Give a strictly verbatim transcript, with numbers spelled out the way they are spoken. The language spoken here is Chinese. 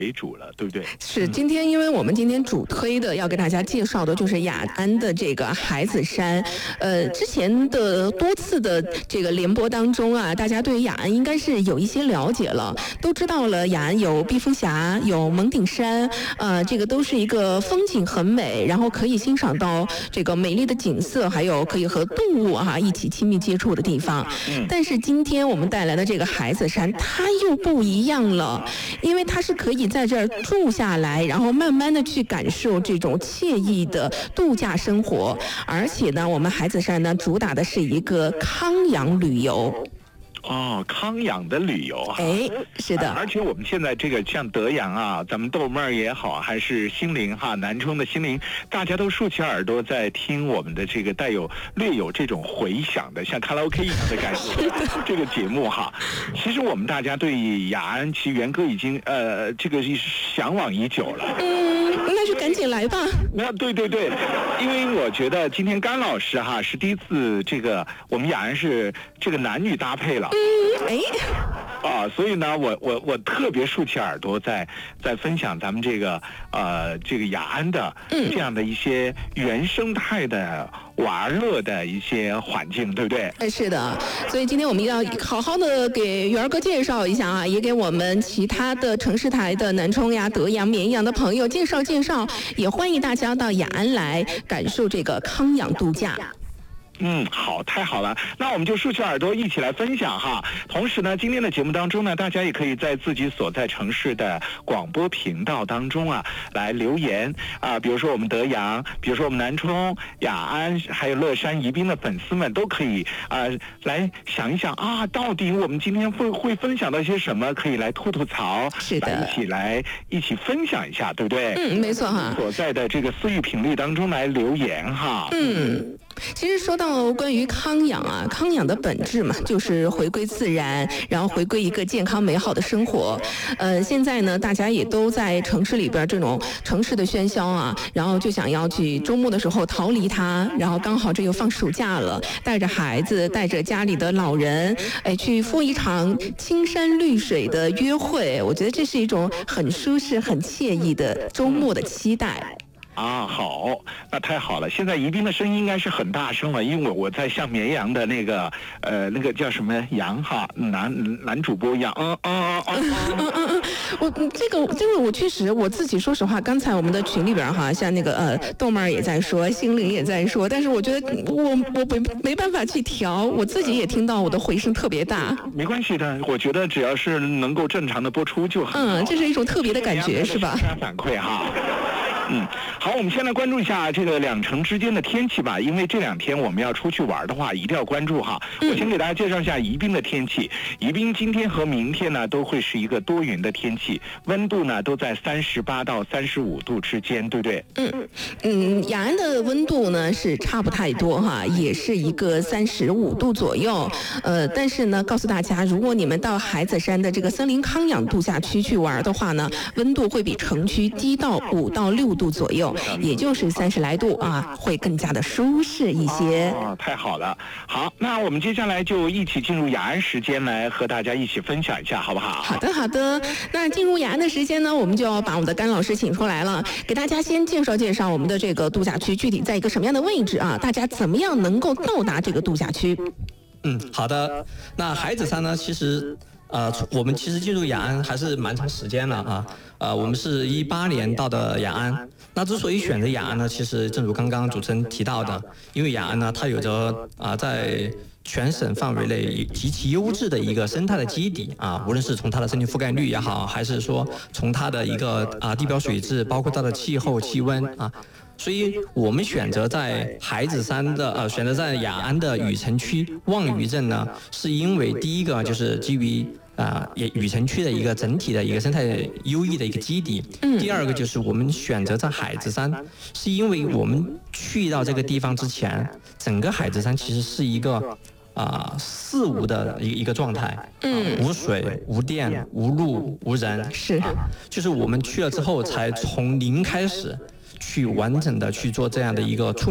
为主了，对不对？ 是，今天因为我们今天主推的要给大家介绍的就是雅安的这个海子山。呃，之前的多次的这个联播当中啊，大家对于雅安应该是有一些了解了，都知道了雅安有避风峡，有蒙顶山，呃，这个都是一个风景很美，然后可以欣赏到这个美丽的景色，还有可以和动物哈、啊、一起亲密接触的地方。但是今天我们带来的这个海子山，它又不一样了，因为它是可以在这儿住下来，然后慢慢的去感受这种惬意的度假生活。而且呢，我们海子山呢主打的是一个康养旅游。 哦，康养的旅游哈， 哎，是的， 而且我们现在这个像德阳啊，咱们豆妹儿也好，还是心灵哈，南充的心灵，大家都竖起耳朵在听我们的这个带有略有这种回响的，像卡拉 OK 一样的感觉这个节目哈。其实我们大家对雅安，其实元哥已经呃这个向往已久了。 嗯，那就赶紧来吧。 那对对对，因为我觉得今天甘老师哈是第一次这个我们雅安是这个男女搭配了。 嗯，哎， 啊，所以呢，我我我特别竖起耳朵在在分享咱们这个呃这个雅安的这样的一些原生态的玩乐的一些环境，对不对？ 哎，是的，所以今天我们要好好的给元儿哥介绍一下啊，也给我们其他的城市台的南充呀、德阳、绵阳的朋友介绍介绍，也欢迎大家到雅安来感受这个康养度假。 嗯，好，太好了，那我们就竖起耳朵一起来分享哈。同时呢，今天的节目当中呢，大家也可以在自己所在城市的广播频道当中啊来留言啊，比如说我们德阳，比如说我们南充、雅安，还有乐山、宜宾的粉丝们都可以啊来想一想啊，到底我们今天会会分享到一些什么，可以来吐吐槽， 是的， 一起来一起分享一下，对不对？ 嗯，没错哈。 所在的这个私域频率当中来留言哈。 嗯。其实说到关于康养啊，康养的本质嘛，就是回归自然，然后回归一个健康美好的生活。呃，现在呢，大家也都在城市里边这种城市的喧嚣啊，然后就想要去周末的时候逃离它，然后刚好这又放暑假了，带着孩子，带着家里的老人，哎，去赴一场青山绿水的约会。我觉得这是一种很舒适、很惬意的周末的期待。 啊，好，那太好了。现在宜宾的声音应该是很大声了，因为我我在像绵阳的那个呃那个叫什么杨哈男男主播一样，嗯嗯嗯嗯嗯嗯，我这个这个我确实我自己说实话，刚才我们的群里边哈，像那个呃豆妹儿也在说，心灵也在说，但是我觉得我我没没办法去调，我自己也听到我的回声特别大。 没关系的，我觉得只要是能够正常的播出就好。 嗯，这是一种特别的感觉，是吧？ 反馈哈。嗯，好，我们先来关注一下这个两城之间的天气吧，因为这两天我们要出去玩的话，一定要关注哈。我先给大家介绍一下宜宾的天气。宜宾今天和明天呢，都会是一个多云的天气，温度呢都在三十八到三十五度之间，对不对？ 嗯嗯，雅安的温度呢是差不太多哈，也是一个三十五度左右。呃，但是呢，告诉大家，如果你们到海子山的这个森林康养度假区去玩的话呢，温度会比城区低到五到六度左右，也就是三十来度啊，会更加的舒适一些。 哦，太好了。好，那我们接下来就一起进入雅安时间，来和大家一起分享一下，好不好？ 好的，好的。那进入雅安的时间呢，我们就要把我们的甘老师请出来了，给大家先介绍介绍我们的这个度假区具体在一个什么样的位置啊？大家怎么样能够到达这个度假区？ 嗯，好的。那海子山呢，其实呃，我们其实进入雅安还是蛮长时间了啊。呃，我们是一八年到的雅安。那之所以选择雅安呢，其实正如刚刚主持人提到的，因为雅安呢，它有着啊、呃、在全省范围内极其优质的一个生态的基底啊，无论是从它的森林覆盖率也好，还是说从它的一个啊地表水质，包括它的气候、气温啊。所以我们选择在海子山的呃，选择在雅安的雨城区望渔镇呢，是因为第一个就是基于啊也雨城区的一个整体的一个生态优异的一个基底。第二个就是我们选择在海子山，是因为我们去到这个地方之前，整个海子山其实是一个啊、呃、四无的一一个状态，嗯、呃，无水、无电、无路、无人， 是、啊， 就是我们去了之后，才从零开始。去完整的去做这样的一个处